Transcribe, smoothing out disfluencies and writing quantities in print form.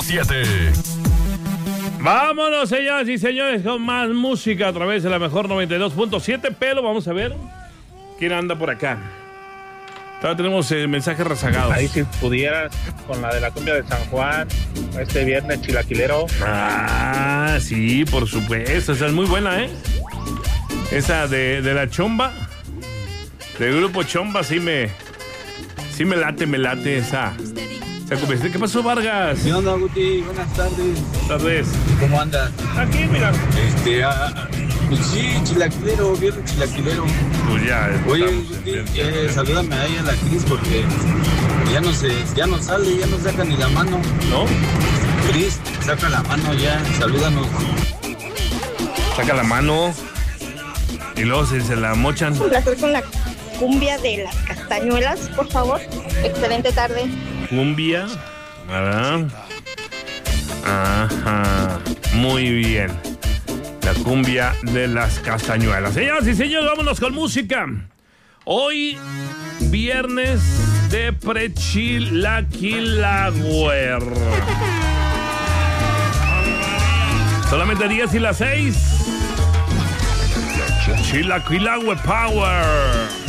92.7. Vámonos, señoras y señores, con más música a través de la mejor 92.7. Pero vamos a ver quién anda por acá. Todavía tenemos mensajes rezagados. Ahí si pudieras, con la de la cumbia de San Juan, este viernes chilaquilero. Ah, sí, por supuesto. Esa es muy buena, ¿eh? Esa de la Chomba, del grupo Chomba, sí me late esa. ¿Qué pasó, Vargas? ¿Qué onda, Guti? Buenas tardes. Buenas tardes. ¿Cómo andas? Aquí, mira. Pues sí, chilaquilero, viernes chilaquilero. Pues ya. Oye, Guti, salúdame ahí a la Cris porque ya no sale, ya no saca ni la mano. ¿No? Cris, saca la mano ya, salúdanos. Saca la mano y luego se la mochan. Un placer con la cumbia de las castañuelas, por favor. Excelente tarde. Cumbia, ¿verdad? Ajá, muy bien. La cumbia de las castañuelas. Señoras y señores, vámonos con música. Hoy, viernes de Prechilaquilagüer. Solamente 10 y las 6. Chilaquilagüe Power.